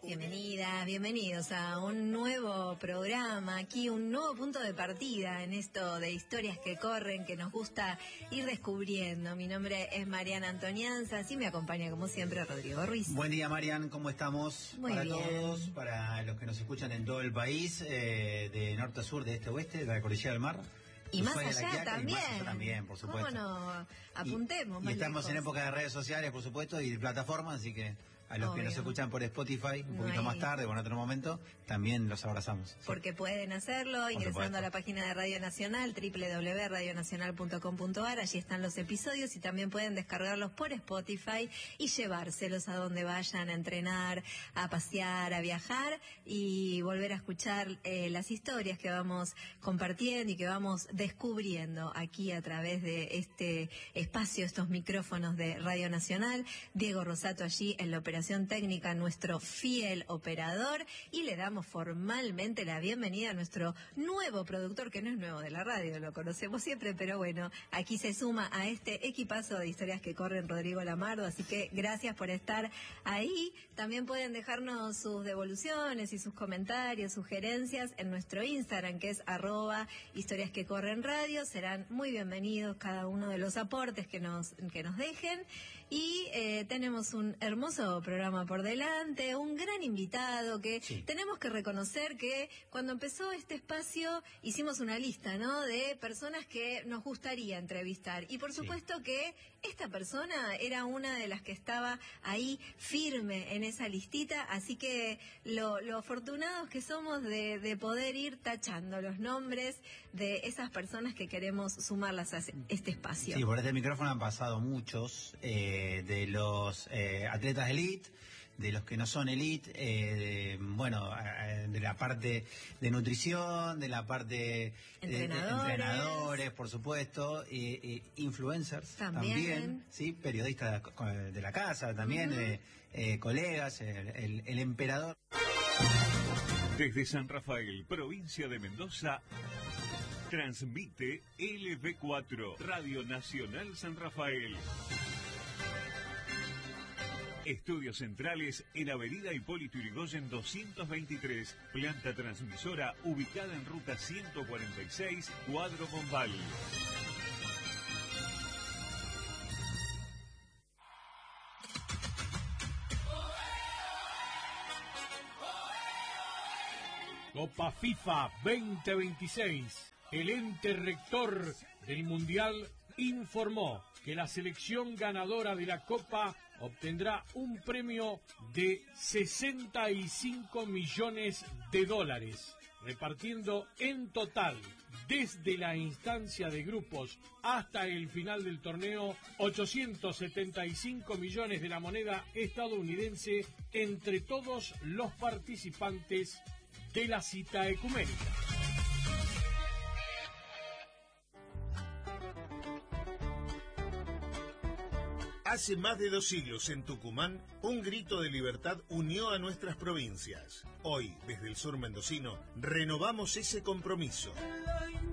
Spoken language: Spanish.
Bienvenidas, bienvenidos a un nuevo programa, aquí un nuevo punto de partida en esto de historias que corren, que nos gusta ir descubriendo. Mi nombre es Mariana Antonianza, y me acompaña como siempre Rodrigo Ruiz. Buen día, Marian, ¿cómo estamos? Muy para bien. Todos, para los que nos escuchan en todo el país, de norte a sur, de este a oeste, de la cordillera del mar. Y más allá también. Y más allá también, por supuesto. ¿Cómo no? Apuntemos. Y estamos en época de redes sociales, por supuesto, y de plataformas, así que a los que nos escuchan por Spotify un poquito más tarde o en otro momento, también los abrazamos. Porque pueden hacerlo ingresando a la página de Radio Nacional, www.radionacional.com.ar. Allí están los episodios y también pueden descargarlos por Spotify y llevárselos a donde vayan a entrenar, a pasear, a viajar y volver a escuchar las historias que vamos compartiendo y que vamos descubriendo aquí a través de este espacio, estos micrófonos de Radio Nacional. Diego Rosato allí en la operación técnica, nuestro fiel operador, y le damos formalmente la bienvenida a nuestro nuevo productor, que no es nuevo de la radio, lo conocemos siempre, pero bueno, aquí se suma a este equipazo de historias que corren Rodrigo Lamardo, así que gracias por estar ahí. También pueden dejarnos sus devoluciones y sus comentarios, sugerencias en nuestro Instagram, que es @historias que corren radio. Serán muy bienvenidos cada uno de los aportes que nos dejen, y tenemos un hermoso programa por delante, un gran invitado que tenemos que reconocer que cuando empezó este espacio hicimos una lista, ¿no?, de personas que nos gustaría entrevistar, y por supuesto que esta persona era una de las que estaba ahí firme en esa listita, así que lo afortunados que somos de poder ir tachando los nombres de esas personas que queremos sumarlas a este espacio. Sí, por este micrófono han pasado muchos de los atletas elite, de los que no son elite, de la parte de nutrición, de la parte de entrenadores, por supuesto, influencers también, sí, periodistas de la casa también, colegas, el emperador. Desde San Rafael, provincia de Mendoza, transmite LV4, Radio Nacional San Rafael. Estudios centrales en Avenida Hipólito Yrigoyen 223, planta transmisora ubicada en ruta 146, Cuadro Bombal. Copa FIFA 2026. El ente rector del Mundial informó que la selección ganadora de la Copa obtendrá un premio de $65 millones, repartiendo en total, desde la instancia de grupos hasta el final del torneo, 875 millones de la moneda estadounidense entre todos los participantes de la cita ecuménica. Hace más de 2 siglos en Tucumán, un grito de libertad unió a nuestras provincias. Hoy, desde el sur mendocino, renovamos ese compromiso.